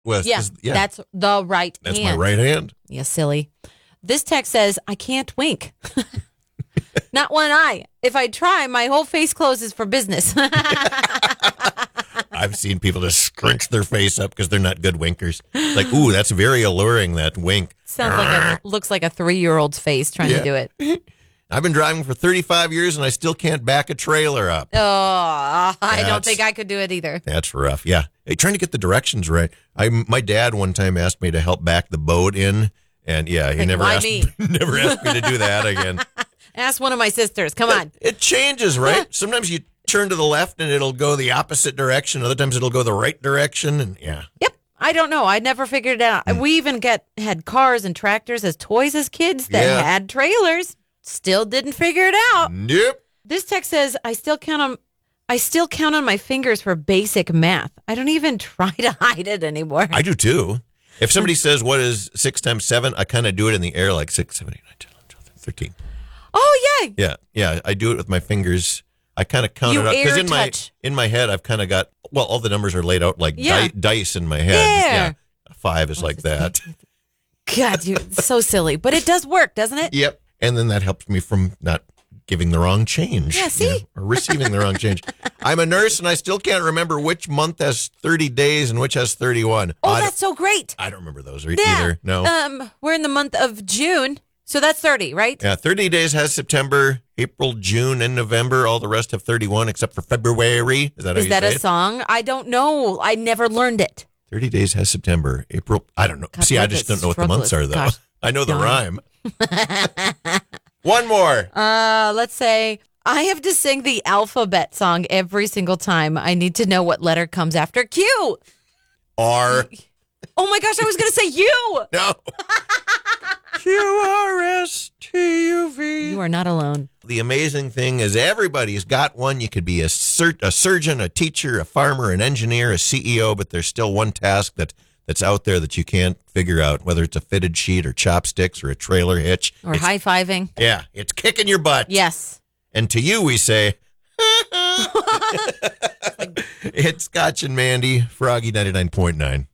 West. Yeah, that's the right That's hand. my right hand. Yeah, silly. This text says, I can't wink. Not one eye. If I try, my whole face closes for business. I've seen people just scrunch their face up because they're not good winkers. It's like, ooh, that's very alluring, that wink. Looks like a 3-year-old's face trying to do it. I've been driving for 35 years and I still can't back a trailer up. Oh, I don't think I could do it either. That's rough. Yeah. Hey, trying to get the directions right. My dad one time asked me to help back the boat in. And yeah, he never asked me to do that again. Ask one of my sisters. Come on. It changes, right? Sometimes you turn to the left and it'll go the opposite direction. Other times it'll go the right direction. And yeah. Yep. I don't know. I never figured it out. We even had cars and tractors as toys as kids that had trailers. Still didn't figure it out. Nope. This text says, I still count on my fingers for basic math. I don't even try to hide it anymore. I do too. If somebody says, what is 6 times 7? I kind of do it in the air like 6, 7, 8, 9, 10, 11, 12, 13. Oh, yeah. Yeah. I do it with my fingers. I kind of count it up. Because in my head, I've kind of got, all the numbers are laid out like dice in my head. Yeah. 5 is like that. God, you're so silly. But it does work, doesn't it? Yep. And then that helps me from not giving the wrong change. Yeah, see? Or receiving the wrong change. I'm a nurse, and I still can't remember which month has 30 days and which has 31. Oh, that's so great. I don't remember those either. No. We're in the month of June, so that's 30, right? Yeah, 30 days has September, April, June, and November. All the rest have 31 except for February. Is that a song? I don't know. I never learned it. 30 days has September, April. I don't know. God, see, I just don't know what the months are, though. Gosh. I know the rhyme. One more. Let's say I have to sing the alphabet song every single time. I need to know what letter comes after Q. R. Oh my gosh, I was going to say U. No. QRSTUV. You are not alone. The amazing thing is everybody's got one. You could be a surgeon, a teacher, a farmer, an engineer, a CEO, but there's still one task that's out there that you can't figure out, whether it's a fitted sheet or chopsticks or a trailer hitch. Or high-fiving. Yeah, it's kicking your butt. Yes. And to you, we say, it's Scotch and Mandy, Froggy 99.9.